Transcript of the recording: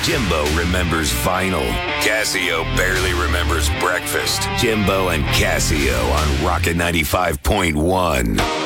Jimbo remembers vinyl. Casio barely remembers breakfast. Jimbo and Casio on Rocket 95.1.